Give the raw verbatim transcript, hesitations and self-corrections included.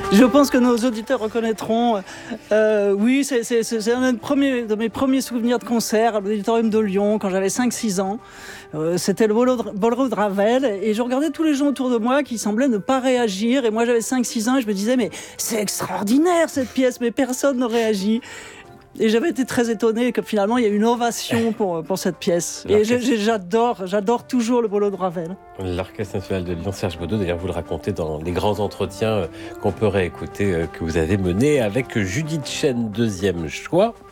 Je pense que nos auditeurs reconnaîtront. Euh, oui, c'est, c'est, c'est un de, premiers, de mes premiers souvenirs de concert à l'Auditorium de Lyon quand j'avais cinq six ans. Euh, c'était le Bolero de Ravel et je regardais tous les gens autour de moi qui semblaient ne pas réagir. Et moi, j'avais cinq six ans et je me disais, mais c'est extraordinaire cette pièce, mais personne ne réagit. Et j'avais été très étonné que finalement il y ait une ovation pour, pour cette pièce. Et j'adore, j'adore toujours le Bolero de Ravel. L'Orchestre national de Lyon, Serge Baudot, d'ailleurs vous le racontez dans les grands entretiens qu'on peut réécouter, que vous avez menés avec Judith Chen, deuxième choix.